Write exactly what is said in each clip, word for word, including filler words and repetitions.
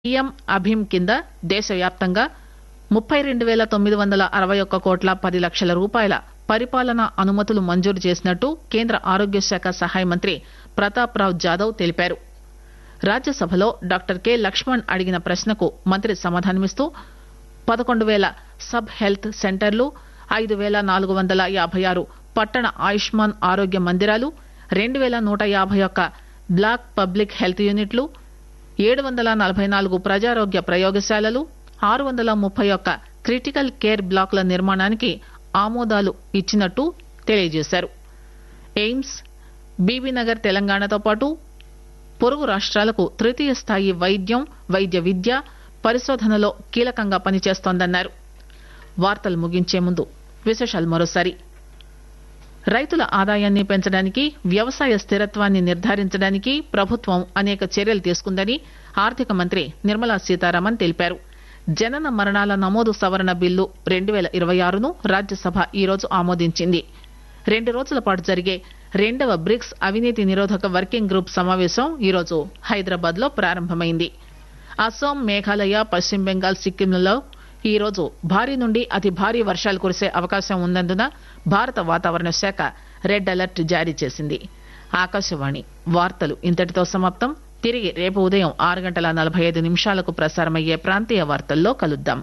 PM అభిమ్ కింద దేశవ్యాప్తంగా ముప్పై రెండు పేల తొమ్మిది వందల అరవై ఒక్క కోట్ల పది లక్షల రూపాయల పరిపాలనా అనుమతులు మంజూరు చేసినట్టు కేంద్ర ఆరోగ్య శాఖ సహాయ మంత్రి ప్రతాప్ రావ్ జాదవ్ తెలిపారు. రాజ్యసభలో డాక్టర్ కె లక్ష్మణ్ అడిగిన ప్రశ్నకు మంత్రి సమాధానమిస్తూ పదకొండు పేల సబ్ హెల్త్ సెంటర్లు, ఐదు పేల నాలుగు వందల యాభై ఆరు పట్టణ ఆయుష్మాన్ ఆరోగ్య మందిరాలు, రెండు పేల నూట యాభై ఒక్క బ్లాక్ పబ్లిక్ హెల్త్ యూనిట్లు, ఏడు వందల నలభై నాలుగు ప్రజారోగ్య ప్రయోగశాలలు, ఆరు వందల ముప్పై ఒక్క క్రిటికల్ కేర్ బ్లాకుల నిర్మాణానికి ఆమోదాలు ఇచ్చినట్టు తెలియజేశారు. ఎయిమ్స్, బీబీనగర్ తెలంగాణతో పాటు పొరుగు రాష్ట్రాలకు తృతీయ స్థాయి వైద్యం, వైద్య విద్య, పరిశోధనలో కీలకంగా పనిచేస్తోందన్నారు. వార్తలు ముగించే ముందు విశేషాలు మరోసారి. రైతుల ఆదాయాన్ని పెంచడానికి, వ్యవసాయ స్థిరత్వాన్ని నిర్ధారించడానికి ప్రభుత్వం అనేక చర్యలు తీసుకుందని ఆర్థిక మంత్రి నిర్మలా సీతారామన్ తెలిపారు. జనన మరణాల నమోదు సవరణ బిల్లు రెండు పేల ఇరవై ఆరును రాజ్యసభ ఈరోజు ఆమోదించింది. రెండు రోజుల పాటు జరిగే రెండవ బ్రిక్స్ అవినీతి నిరోధక వర్కింగ్ గ్రూప్ సమావేశం ఈరోజు హైదరాబాద్ లో ప్రారంభమైంది. అస్సాం, మేఘాలయ, పశ్చిమ బెంగాల్, సిక్కింలలో ఈరోజు భారీ నుండి అతి భారీ వర్షాలు కురిసే అవకాశం ఉన్నందున భారత వాతావరణ శాఖ రెడ్ అలర్ట్ జారీ చేసింది. ఆకాశవాణి వార్తలు ఇంతటితో సమాప్తం. తిరిగి రేపు ఉదయం ఆరు గంటల నలభై ఐదు నిమిషాలకు ప్రసారమయ్యే ప్రాంతీయ వార్తల్లో కలుద్దాం.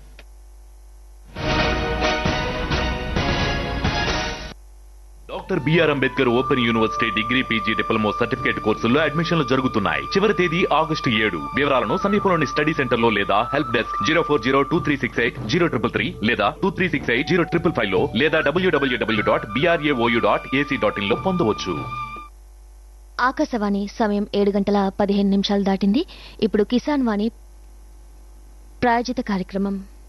Doctor BR Ambedkar open university degree, PG, diploma certificate కోర్సుల్లో అడ్మిషన్లు జరుగుతున్నాయి. చివరి తేదీ ఆగస్టు ఏడు. వివరాలను సమీపంలోని స్టడీ సెంటర్ లో లేదా help desk zero four zero two three six eight zero triple three లేదా two three six eight zero triple five లో లేదా డబ్ల్యూడబ్ల్యూడబ్ల్యూ dot BRAOU dot AC dot in లో పొందవచ్చు. ఆకాశవాణి సమయం ఏడు గంటల పదిహేను నిమిషాలు దాటింది. ఇప్పుడు కిసాన్ వాణి ప్రాయోజిత కార్యక్రమం.